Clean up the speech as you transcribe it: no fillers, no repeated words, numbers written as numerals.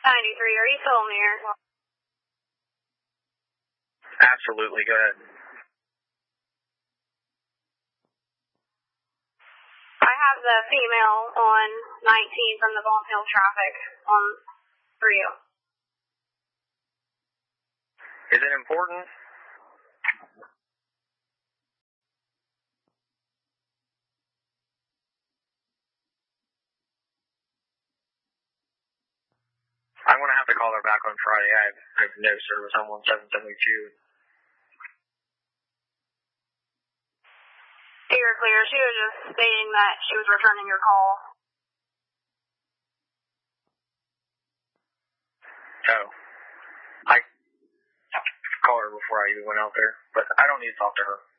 93, are you still in the air? Absolutely, go ahead. I have the female on 19 from the Ball Hill traffic for you. Is it important? I'm going to have to call her back on Friday. I have no service on 1772. You're clear. She was just stating that she was returning your call. Oh. I called her before I even went out there, but I don't need to talk to her.